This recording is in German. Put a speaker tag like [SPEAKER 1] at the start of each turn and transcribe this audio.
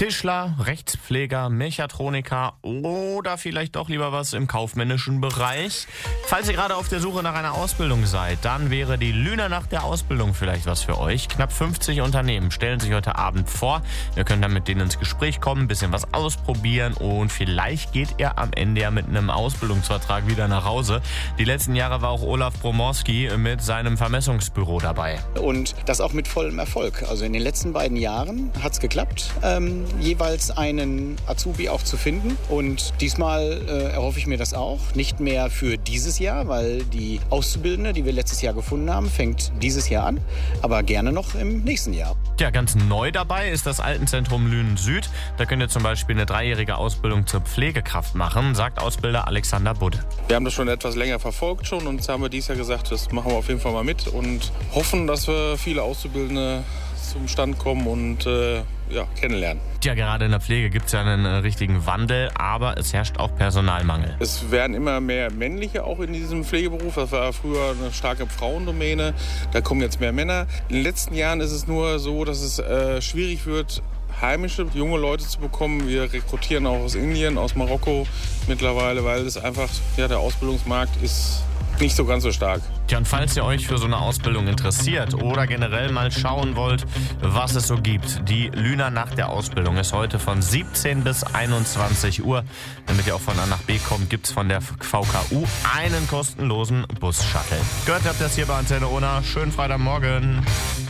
[SPEAKER 1] Tischler, Rechtspfleger, Mechatroniker oder vielleicht doch lieber was im kaufmännischen Bereich. Falls ihr gerade auf der Suche nach einer Ausbildung seid, dann wäre die Lünernacht der Ausbildung vielleicht was für euch. Knapp 50 Unternehmen stellen sich heute Abend vor. Ihr könnt dann mit denen ins Gespräch kommen, ein bisschen was ausprobieren und vielleicht geht ihr am Ende ja mit einem Ausbildungsvertrag wieder nach Hause. Die letzten Jahre war auch Olaf Bromorski mit seinem Vermessungsbüro dabei.
[SPEAKER 2] Und das auch mit vollem Erfolg. Also in den letzten beiden Jahren hat es geklappt, jeweils einen Azubi auch zu finden. Und diesmal erhoffe ich mir das auch. Nicht mehr für dieses Jahr, weil die Auszubildende, die wir letztes Jahr gefunden haben, fängt dieses Jahr an. Aber gerne noch im nächsten Jahr.
[SPEAKER 1] Ja, ganz neu dabei ist das Altenzentrum Lünen Süd. Da könnt ihr zum Beispiel eine 3-jährige Ausbildung zur Pflegekraft machen, sagt Ausbilder Alexander Budde.
[SPEAKER 3] Wir haben das schon etwas länger verfolgt schon und jetzt haben wir dieses Jahr gesagt, das machen wir auf jeden Fall mal mit und hoffen, dass wir viele Auszubildende zum Stand kommen und kennenlernen.
[SPEAKER 1] Ja, gerade in der Pflege gibt es ja einen richtigen Wandel, aber es herrscht auch Personalmangel.
[SPEAKER 3] Es werden immer mehr Männliche auch in diesem Pflegeberuf. Das war früher eine starke Frauendomäne. Da kommen jetzt mehr Männer. In den letzten Jahren ist es nur so, dass es schwierig wird, heimische junge Leute zu bekommen. Wir rekrutieren auch aus Indien, aus Marokko mittlerweile, weil es einfach, der Ausbildungsmarkt ist nicht so ganz so stark.
[SPEAKER 1] Ja, und falls ihr euch für so eine Ausbildung interessiert oder generell mal schauen wollt, was es so gibt, die Lünernacht der Ausbildung ist heute von 17 bis 21 Uhr. Damit ihr auch von A nach B kommt, gibt es von der VKU einen kostenlosen Bus-Shuttle. Gehört habt ihr das hier bei Antenne Unna. Schönen Freitagmorgen.